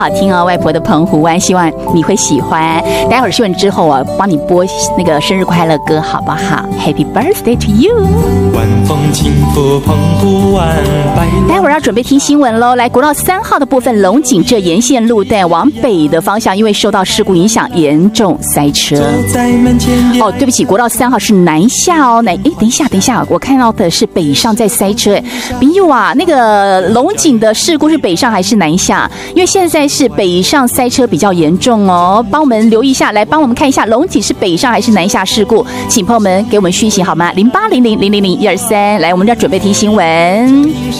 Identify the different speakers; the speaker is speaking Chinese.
Speaker 1: 好听哦，外婆的澎湖湾，希望你会喜欢。待会儿说完之后啊，帮你播那个生日快乐歌，好不好 ？Happy birthday to you！
Speaker 2: 晚风轻拂澎湖湾，
Speaker 1: 待会儿要准备听新闻喽。来，国道3号的部分，龙井这沿线路段往北的方向，因为受到事故影响，严重塞车。哦，对不起，国道3号是南下哦。等一下，我看到的是北上在塞车。朋友啊，那个龙井的事故是北上还是南下？因为现在是北上塞车比较严重哦，帮我们留意一下，来帮我们看一下龙井是北上还是南下事故，请朋友们给我们讯息好吗？0800000123，来，我们要准备听新闻。